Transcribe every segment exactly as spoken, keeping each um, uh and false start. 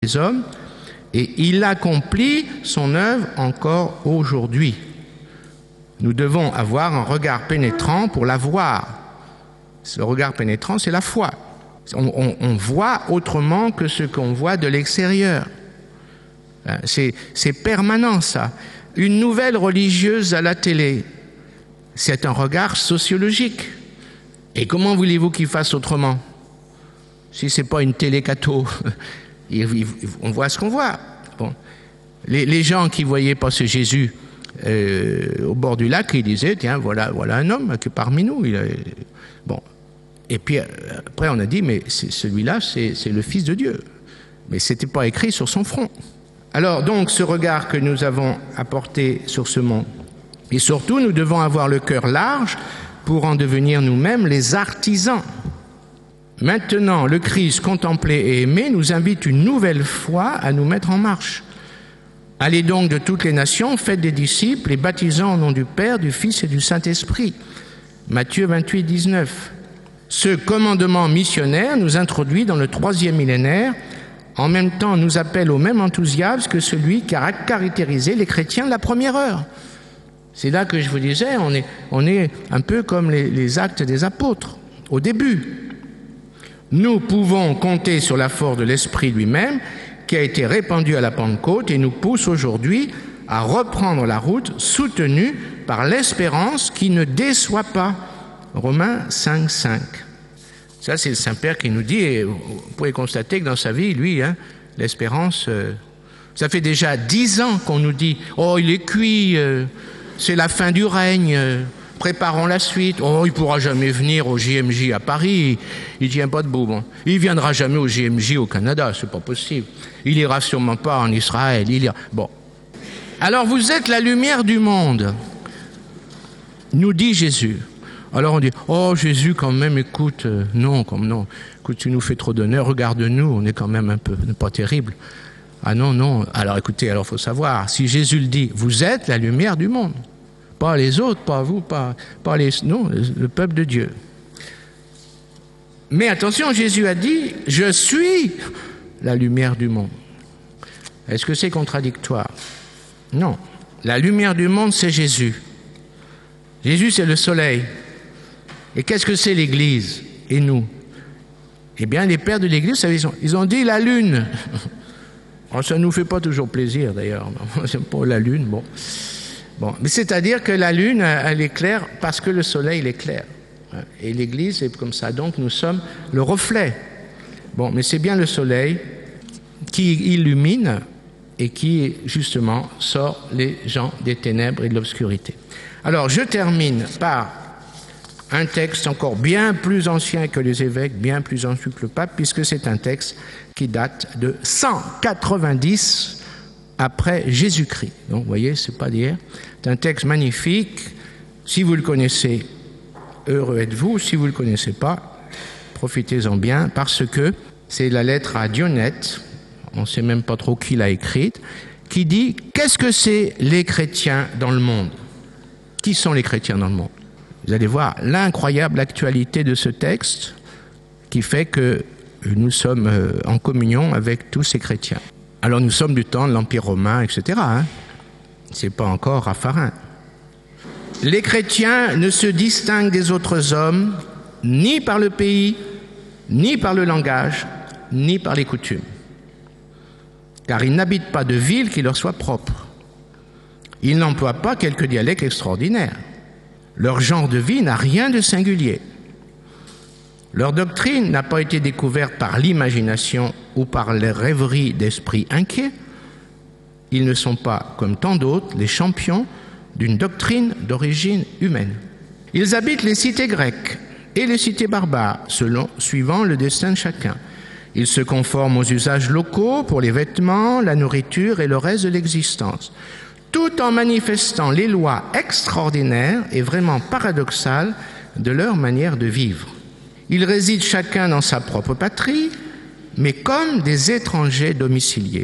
les hommes, et il accomplit son œuvre encore aujourd'hui. Nous devons avoir un regard pénétrant pour la voir. Ce regard pénétrant, c'est la foi. On, on, on voit autrement que ce qu'on voit de l'extérieur. C'est, c'est permanent, ça. Une nouvelle religieuse à la télé, c'est un regard sociologique. Et comment voulez-vous qu'il fasse autrement? Si ce n'est pas une télé catho, on voit ce qu'on voit. Bon. Les, les gens qui ne voyaient pas ce Jésus euh, au bord du lac, ils disaient, tiens, voilà, voilà un homme qui est parmi nous. Il a... Bon. Et puis après, on a dit, mais c'est, celui-là, c'est, c'est le Fils de Dieu. Mais ce n'était pas écrit sur son front. Alors, donc, ce regard que nous avons apporté sur ce monde. Et surtout, nous devons avoir le cœur large pour en devenir nous-mêmes les artisans. Maintenant, le Christ contemplé et aimé nous invite une nouvelle fois à nous mettre en marche. Allez donc de toutes les nations, faites des disciples et baptisant au nom du Père, du Fils et du Saint-Esprit. Matthieu vingt-huit, dix-neuf. Ce commandement missionnaire nous introduit dans le troisième millénaire, en même temps nous appelle au même enthousiasme que celui qui a caractérisé les chrétiens de la première heure. C'est là que je vous disais, on est, on est un peu comme les, les actes des apôtres, au début. Nous pouvons compter sur la force de l'Esprit lui-même qui a été répandu à la Pentecôte et nous pousse aujourd'hui à reprendre la route soutenue par l'espérance qui ne déçoit pas. Romains cinq, cinq. Ça, c'est le Saint-Père qui nous dit, et vous pouvez constater que dans sa vie, lui, hein, l'espérance, euh, ça fait déjà dix ans qu'on nous dit « Oh, il est cuit, euh, c'est la fin du règne, euh, préparons la suite. Oh, il ne pourra jamais venir au J M J à Paris, il ne tient pas debout. Bon. Il ne viendra jamais au J M J au Canada, c'est pas possible. Il n'ira sûrement pas en Israël. Il ira... Bon. Alors vous êtes la lumière du monde, nous dit Jésus. Alors on dit, oh Jésus quand même, écoute, euh, non, comme non, écoute, tu nous fais trop d'honneur, regarde-nous, on est quand même un peu, pas terrible. Ah non, non, alors écoutez, alors il faut savoir, si Jésus le dit, vous êtes la lumière du monde. Pas les autres, pas vous, pas, pas les... Non, le, le peuple de Dieu. Mais attention, Jésus a dit, je suis la lumière du monde. Est-ce que c'est contradictoire? Non. La lumière du monde, c'est Jésus. Jésus, c'est le soleil. Et qu'est-ce que c'est l'Église? Et nous? Eh bien, les pères de l'Église, ils ont, ils ont dit la lune. Alors, ça ne nous fait pas toujours plaisir, d'ailleurs. C'est pas la lune, bon. Bon, mais c'est-à-dire que la lune, elle est claire parce que le soleil, il est clair. Et l'Église est comme ça. Donc, nous sommes le reflet. Bon, mais c'est bien le soleil qui illumine et qui, justement, sort les gens des ténèbres et de l'obscurité. Alors, je termine par un texte encore bien plus ancien que les évêques, bien plus ancien que le pape, puisque c'est un texte qui date de cent quatre-vingt-dix après Jésus-Christ. Donc, vous voyez, c'est pas d'hier. C'est un texte magnifique. Si vous le connaissez, heureux êtes-vous. Si vous ne le connaissez pas, profitez-en bien, parce que c'est la lettre à Dionette, on ne sait même pas trop qui l'a écrite, qui dit « Qu'est-ce que c'est les chrétiens dans le monde ?» Qui sont les chrétiens dans le monde? Vous allez voir l'incroyable actualité de ce texte qui fait que nous sommes en communion avec tous ces chrétiens. Alors nous sommes du temps de l'Empire romain, et cetera. Hein. Ce n'est pas encore Raffarin. Les chrétiens ne se distinguent des autres hommes ni par le pays, ni par le langage, ni par les coutumes. Car ils n'habitent pas de ville qui leur soit propre. Ils n'emploient pas quelques dialectes extraordinaires. Leur genre de vie n'a rien de singulier. Leur doctrine n'a pas été découverte par l'imagination ou par les rêveries d'esprits inquiets. Ils ne sont pas, comme tant d'autres, les champions d'une doctrine d'origine humaine. Ils habitent les cités grecques et les cités barbares, selon, suivant le destin de chacun. Ils se conforment aux usages locaux pour les vêtements, la nourriture et le reste de l'existence, tout en manifestant les lois extraordinaires et vraiment paradoxales de leur manière de vivre. Ils résident chacun dans sa propre patrie, mais comme des étrangers domiciliés.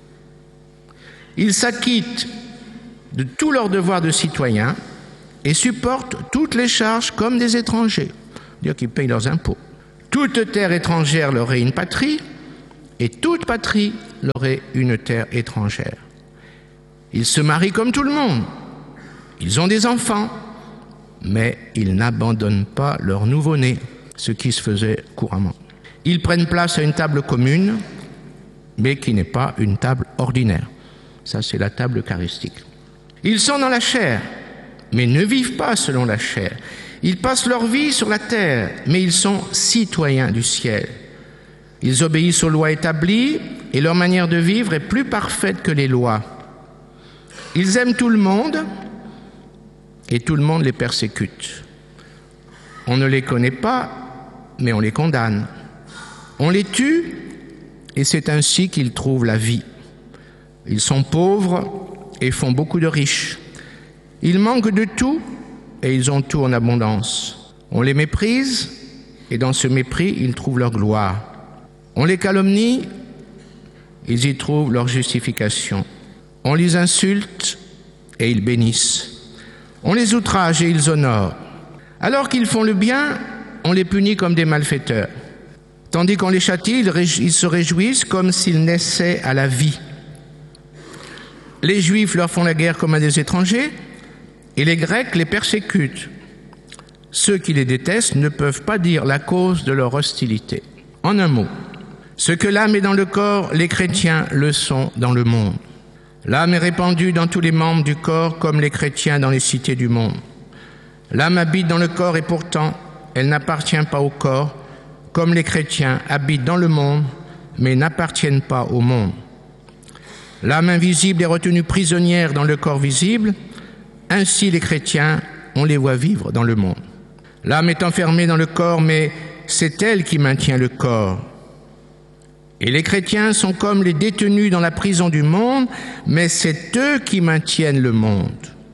Ils s'acquittent de tous leurs devoirs de citoyens et supportent toutes les charges comme des étrangers, c'est-à-dire qu'ils payent leurs impôts. Toute terre étrangère leur est une patrie, et toute patrie leur est une terre étrangère. Ils se marient comme tout le monde, ils ont des enfants, mais ils n'abandonnent pas leur nouveau-né, ce qui se faisait couramment. Ils prennent place à une table commune, mais qui n'est pas une table ordinaire. Ça, c'est la table eucharistique. Ils sont dans la chair, mais ne vivent pas selon la chair. Ils passent leur vie sur la terre, mais ils sont citoyens du ciel. Ils obéissent aux lois établies et leur manière de vivre est plus parfaite que les lois. Ils aiment tout le monde et tout le monde les persécute. On ne les connaît pas, mais on les condamne. On les tue et c'est ainsi qu'ils trouvent la vie. Ils sont pauvres et font beaucoup de riches. Ils manquent de tout et ils ont tout en abondance. On les méprise et dans ce mépris, ils trouvent leur gloire. On les calomnie, ils y trouvent leur justification. On les insulte et ils bénissent. On les outrage et ils honorent. Alors qu'ils font le bien, on les punit comme des malfaiteurs. Tandis qu'on les châtie, ils se réjouissent comme s'ils naissaient à la vie. Les Juifs leur font la guerre comme à des étrangers et les Grecs les persécutent. Ceux qui les détestent ne peuvent pas dire la cause de leur hostilité. En un mot, ce que l'âme est dans le corps, les chrétiens le sont dans le monde. L'âme est répandue dans tous les membres du corps comme les chrétiens dans les cités du monde. L'âme habite dans le corps et pourtant, elle n'appartient pas au corps, comme les chrétiens habitent dans le monde, mais n'appartiennent pas au monde. L'âme invisible est retenue prisonnière dans le corps visible, ainsi les chrétiens, on les voit vivre dans le monde. L'âme est enfermée dans le corps, mais c'est elle qui maintient le corps. Et les chrétiens sont comme les détenus dans la prison du monde, mais c'est eux qui maintiennent le monde.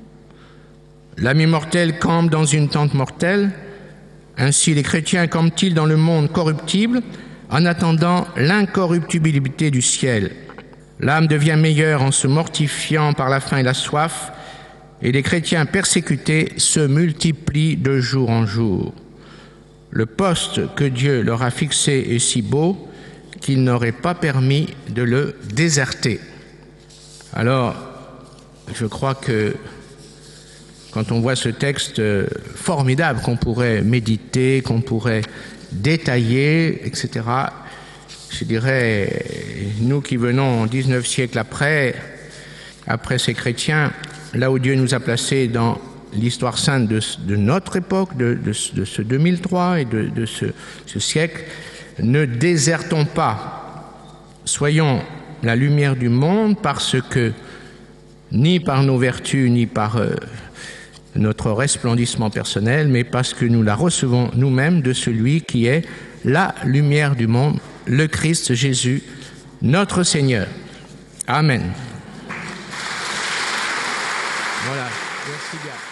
L'âme immortelle campe dans une tente mortelle, ainsi les chrétiens campent-ils dans le monde corruptible, en attendant l'incorruptibilité du ciel. L'âme devient meilleure en se mortifiant par la faim et la soif, et les chrétiens persécutés se multiplient de jour en jour. Le poste que Dieu leur a fixé est si beau qu'il n'aurait pas permis de le déserter. Alors, je crois que quand on voit ce texte formidable qu'on pourrait méditer, qu'on pourrait détailler, et cetera, je dirais, nous qui venons dix-neuf siècles après, après ces chrétiens, là où Dieu nous a placés dans l'histoire sainte de, de notre époque, de, de, de ce deux mille trois et de, de ce, ce siècle, ne désertons pas. Soyons la lumière du monde parce que, ni par nos vertus, ni par euh, notre resplendissement personnel, mais parce que nous la recevons nous-mêmes de celui qui est la lumière du monde, le Christ Jésus, notre Seigneur. Amen. Voilà, merci bien.